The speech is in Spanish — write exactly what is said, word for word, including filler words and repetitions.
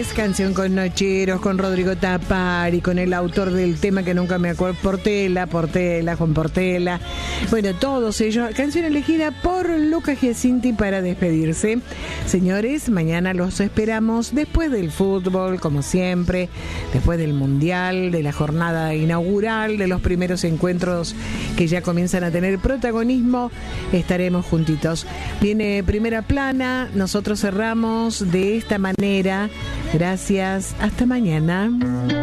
Señores, canción con Nocheros, con Rodrigo Tapari, con el autor del tema que nunca me acuerdo, Portela, Portela, Juan Portela. Bueno, todos ellos. Canción elegida por Lucas Giacinti para despedirse. Señores, mañana los esperamos después del fútbol, como siempre, después del Mundial, de la jornada inaugural, de los primeros encuentros que ya comienzan a tener protagonismo. Estaremos juntitos. Viene Primera Plana, nosotros cerramos de esta manera. Gracias, hasta mañana.